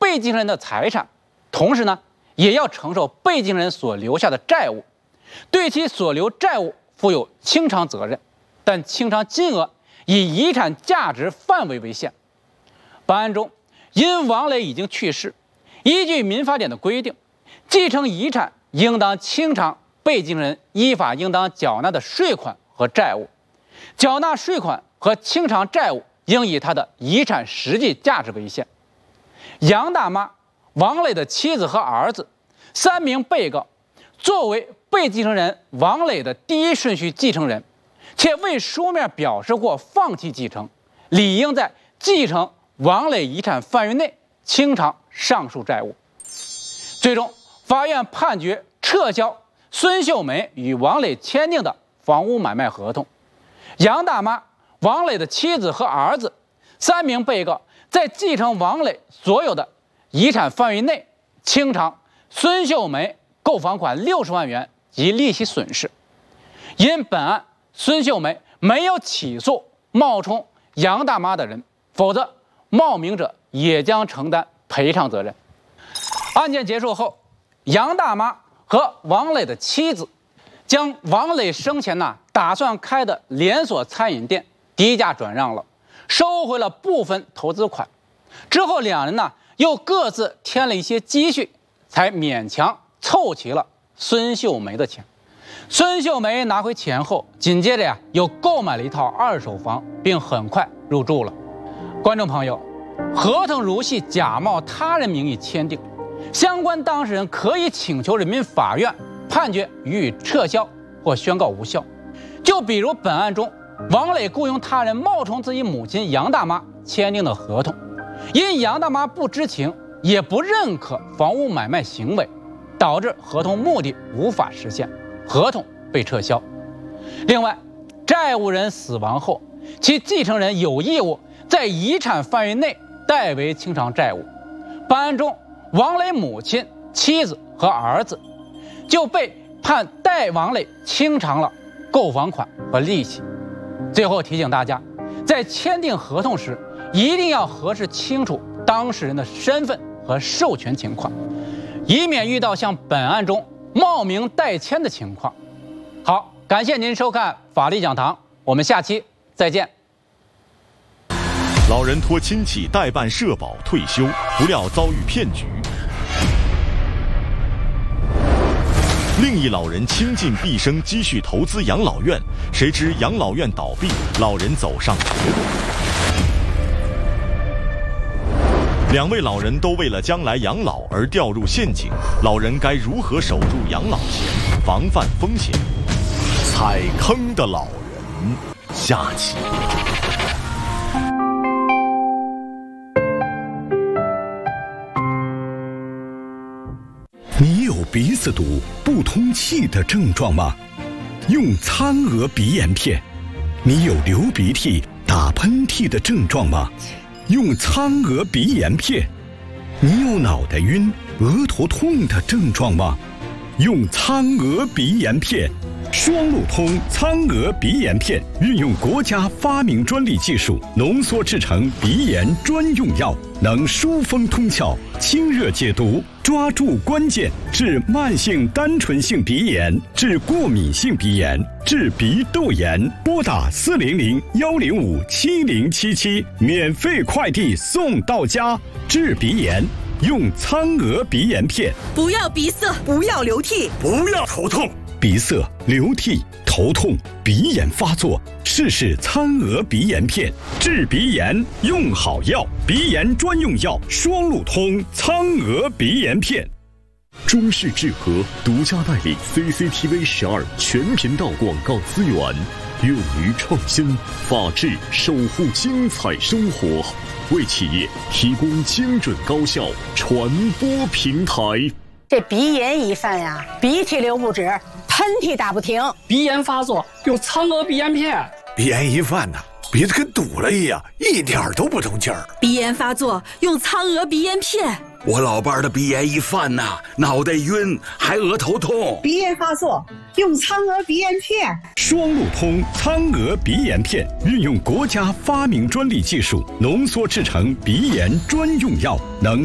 被继承人的财产，同时呢，也要承受被继承人所留下的债务，对其所留债务负有清偿责任，但清偿金额以遗产价值范围为限。本案中，因王磊已经去世，依据民法典的规定，继承遗产应当清偿被继承人依法应当缴纳的税款和债务，缴纳税款和清偿债务应以他的遗产实际价值为限。杨大妈、王磊的妻子和儿子3名被告，作为被继承人王磊的第一顺序继承人，且未书面表示过放弃继承，理应在继承王磊遗产范围内清偿上述债务。最终，法院判决撤销孙秀梅与王磊签订的房屋买卖合同。杨大妈、王磊的妻子和儿子3名被告在继承王磊所有的遗产范围内清偿孙秀梅购房款60万元及利息损失。因本案孙秀梅没有起诉冒充杨大妈的人，否则冒名者也将承担赔偿责任。案件结束后，杨大妈和王磊的妻子将王磊生前打算开的连锁餐饮店低价转让了，收回了部分投资款。之后两人又各自添了一些积蓄，才勉强凑齐了孙秀梅的钱。孙秀梅拿回钱后，紧接着又购买了一套2手房，并很快入住了。观众朋友，合同如系假冒他人名义签订，相关当事人可以请求人民法院判决予以撤销或宣告无效。就比如本案中，王磊雇佣他人冒充自己母亲杨大妈签订的合同，因杨大妈不知情也不认可房屋买卖行为，导致合同目的无法实现，合同被撤销。另外，债务人死亡后，其继承人有义务在遗产范围内代为清偿债务。本案中，王磊母亲、妻子和儿子就被判代王磊清偿了购房款和利息。最后提醒大家，在签订合同时，一定要核实清楚当事人的身份和授权情况，以免遇到像本案中冒名代签的情况。好，感谢您收看法律讲堂，我们下期再见。 老人托亲戚代办社保退休，不料遭遇骗局。另一老人倾尽毕生积蓄投资养老院，谁知养老院倒闭，老人走上绝路。2位老人都为了将来养老而掉入陷阱，老人该如何守住养老钱，防范风险？踩坑的老人，下集。 你有鼻子堵、不通气的症状吗？用苍娥鼻炎片。你有流鼻涕、打喷嚏的症状吗？用苍娥鼻炎片。你有脑袋晕、额头痛的症状吗？用苍娥鼻炎片。双路通苍娥鼻炎片运用国家发明专利技术浓缩制成鼻炎专用药，能疏风通窍、清热解毒，抓住关键，治慢性单纯性鼻炎，治过敏性鼻炎，治鼻窦炎。拨打400-105-7077，免费快递送到家。治鼻炎用苍娥鼻炎片。 不要鼻塞，不要流涕， 不要头痛。鼻塞、流涕、头痛、鼻炎发作，试试苍娥鼻炎片，治鼻炎用好药，鼻炎专用药双路通苍娥鼻炎片。中视智和独家代理 CCTV 12全频道广告资源，勇于创新，法治守护精彩生活，为企业提供精准高效传播平台。 这鼻炎一犯呀，鼻涕流不止，喷嚏打不停， 鼻炎发作用苍娥鼻炎片。 鼻炎一犯呐，鼻子跟堵了一样，一点都不通气儿。 鼻炎发作用苍娥鼻炎片。 我老伴儿的鼻炎一犯呐，脑袋晕，还额头痛。 鼻炎发作用苍娥鼻炎片。 双路通苍娥鼻炎片运用国家发明专利技术浓缩制成鼻炎专用药，能